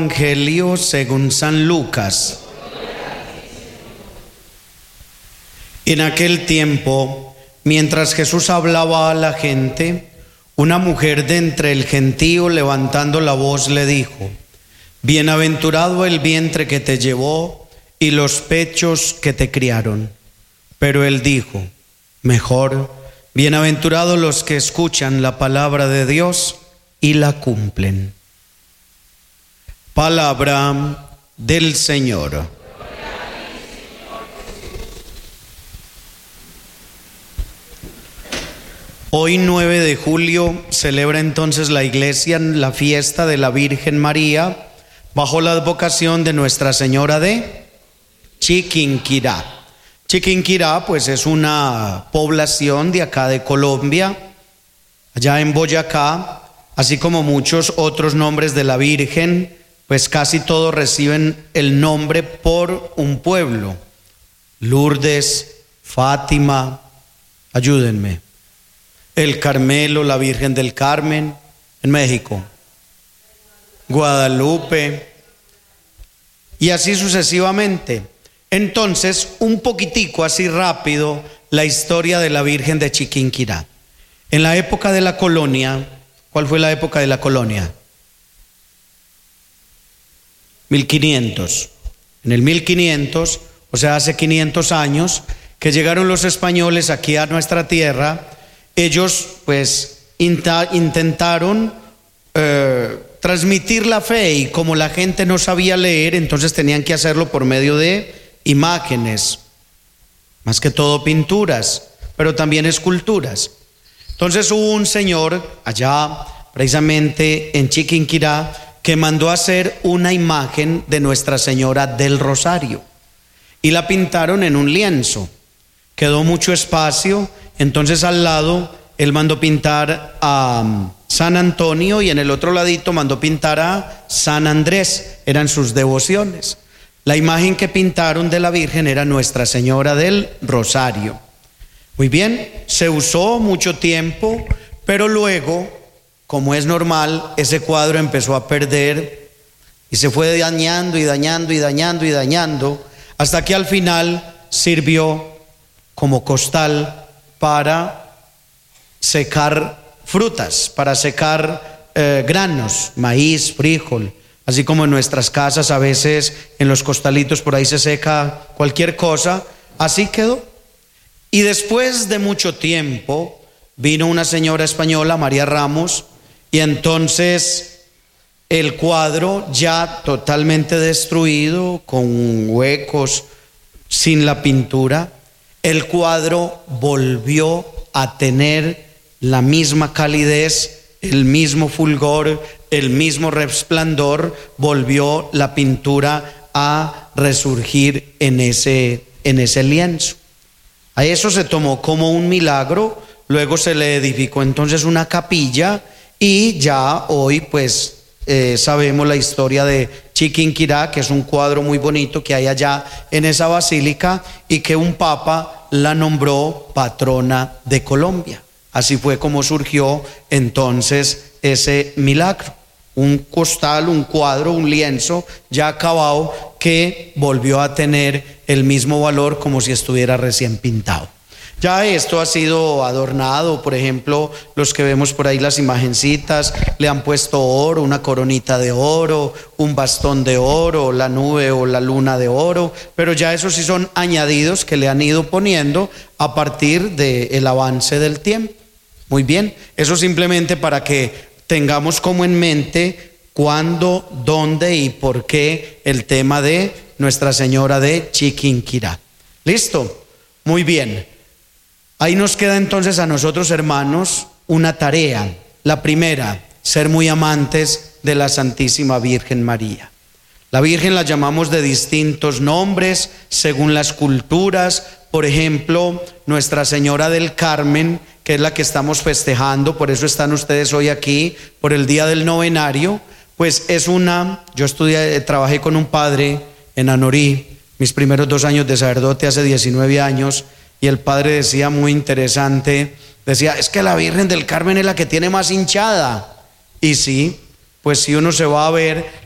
Evangelio según San Lucas. En aquel tiempo, mientras Jesús hablaba a la gente, una mujer de entre el gentío, levantando la voz, le dijo: Bienaventurado el vientre que te llevó y los pechos que te criaron. Pero él dijo: Mejor, bienaventurados los que escuchan la palabra de Dios y la cumplen. Palabra del Señor. Hoy 9 de julio celebra entonces la Iglesia la fiesta de la Virgen María bajo la advocación de Nuestra Señora de Chiquinquirá. Chiquinquirá pues es una población de acá de Colombia, allá en Boyacá, así como muchos otros nombres de la Virgen, pues casi todos reciben el nombre por un pueblo. Lourdes, Fátima, ayúdenme. El Carmelo, la Virgen del Carmen, en México. Guadalupe, y así sucesivamente. Entonces, un poquitico así rápido, la historia de la Virgen de Chiquinquirá. En la época de la colonia, ¿cuál fue la época de la colonia? 1500. En el 1500, o sea, hace 500 años, que llegaron los españoles aquí a nuestra tierra. Ellos pues intentaron transmitir la fe, y como la gente no sabía leer, entonces tenían que hacerlo por medio de imágenes, más que todo pinturas, pero también esculturas. Entonces hubo un señor allá, precisamente en Chiquinquirá, que mandó a hacer una imagen de Nuestra Señora del Rosario y la pintaron en un lienzo. Quedó mucho espacio, entonces al lado él mandó pintar a San Antonio y en el otro ladito mandó pintar a San Andrés, eran sus devociones. La imagen que pintaron de la Virgen era Nuestra Señora del Rosario. Muy bien, se usó mucho tiempo, pero luego, como es normal, ese cuadro empezó a perder y se fue dañando y dañando y dañando y dañando, hasta que al final sirvió como costal para secar frutas, para secar granos, maíz, frijol, así como en nuestras casas a veces en los costalitos por ahí se seca cualquier cosa. Así quedó. Y después de mucho tiempo vino una señora española, María Ramos, y entonces el cuadro, ya totalmente destruido, con huecos, sin la pintura, el cuadro volvió a tener la misma calidez, el mismo fulgor, el mismo resplandor. Volvió la pintura a resurgir en ese lienzo. A eso se tomó como un milagro. Luego se le edificó entonces una capilla, y ya hoy pues sabemos la historia de Chiquinquirá, que es un cuadro muy bonito que hay allá en esa basílica, y que un papa la nombró patrona de Colombia. Así fue como surgió entonces ese milagro. Un costal, un cuadro, un lienzo ya acabado, que volvió a tener el mismo valor como si estuviera recién pintado. Ya esto ha sido adornado, por ejemplo, los que vemos por ahí las imagencitas, le han puesto oro, una coronita de oro, un bastón de oro, la nube o la luna de oro, pero ya esos sí son añadidos que le han ido poniendo a partir del avance del tiempo. Muy bien, eso simplemente para que tengamos como en mente cuándo, dónde y por qué el tema de Nuestra Señora de Chiquinquirá. ¿Listo? Muy bien. Ahí nos queda entonces a nosotros, hermanos, una tarea. La primera, ser muy amantes de la Santísima Virgen María. La Virgen la llamamos de distintos nombres según las culturas. Por ejemplo, Nuestra Señora del Carmen, que es la que estamos festejando, por eso están ustedes hoy aquí, por el día del novenario, pues es yo trabajé con un padre en Anorí, mis primeros 2 años de sacerdote hace 19 años, y el padre decía muy interesante, decía, es que la Virgen del Carmen es la que tiene más hinchada. Y sí, pues si uno se va a ver,